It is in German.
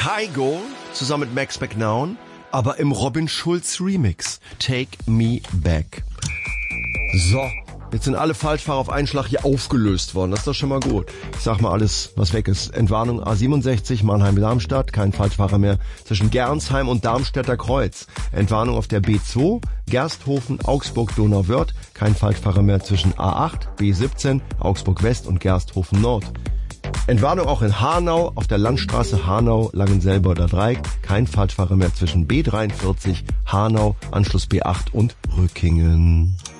Kygo zusammen mit Max McNown, aber im Robin Schulz Remix. Take Me Back. So, jetzt sind alle Falschfahrer auf einen Schlag hier aufgelöst worden. Das ist doch schon mal gut. Ich sag mal alles, was weg ist. Entwarnung A67, Mannheim-Darmstadt, kein Falschfahrer mehr zwischen Gernsheim und Darmstädter Kreuz. Entwarnung auf der B2, Gersthofen, Augsburg-Donauwörth, kein Falschfahrer mehr zwischen A8, B17, Augsburg-West und Gersthofen Nord. Entwarnung auch in Hanau, auf der Landstraße Hanau-Langenselboder Dreieck, kein Falschfahrer mehr zwischen B43, Hanau, Anschluss B8 und Rückingen.